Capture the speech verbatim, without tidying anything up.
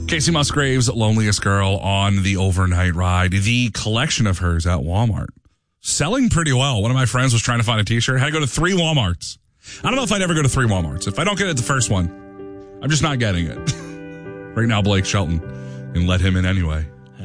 Casey Musgrave's Loneliest Girl on the overnight ride. The collection of hers at Walmart. Selling pretty well. One of my friends was trying to find a t-shirt. Had to go to three Walmarts. I don't know if I'd ever go to three Walmarts. If I don't get it at the first one, I'm just not getting it. Right now, Blake Shelton, and let him in anyway.